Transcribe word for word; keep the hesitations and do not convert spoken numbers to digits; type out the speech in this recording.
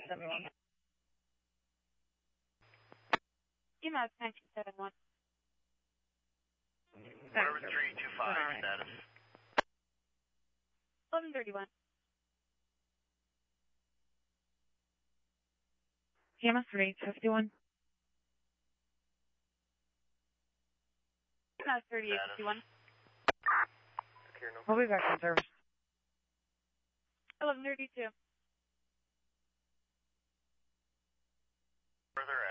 seven one. E M A S nineteen seventy-one. Whatever three two five status. eleven thirty-one. E M A S thirty-eight fifty-one. E M A S thirty-eight fifty-one. We'll be back in service. eleven thirty-two. Further